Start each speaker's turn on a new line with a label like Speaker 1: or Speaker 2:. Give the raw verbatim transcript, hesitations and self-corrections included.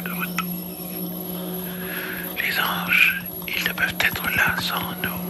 Speaker 1: de retour. Les anges, ils ne peuvent être là sans nous.